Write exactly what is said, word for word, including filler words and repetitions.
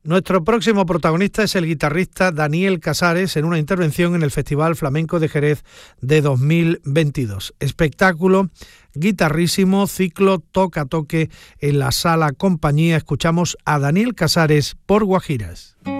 Nuestro próximo protagonista es el guitarrista Daniel Casares en una intervención en el Festival Flamenco de Jerez de dos mil veintidós. Espectáculo guitarrísimo, ciclo toca toque en la Sala Compañía. Escuchamos a Daniel Casares por Guajiras.